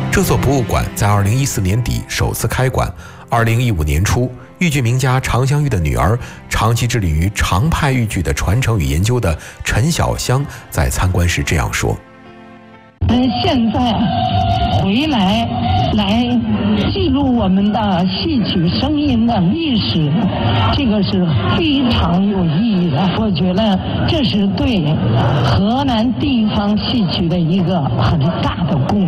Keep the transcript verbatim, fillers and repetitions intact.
这座博物馆在二零一四年底首次开馆。二零一五年初，豫剧名家常香玉的女儿、长期致力于常派豫剧的传承与研究的陈小香在参观时这样说：“ 嗯，现在回来来记录我们的戏曲声音的历史，这个是非常有意义的。我觉得这是对河南地方戏曲的一个很大的贡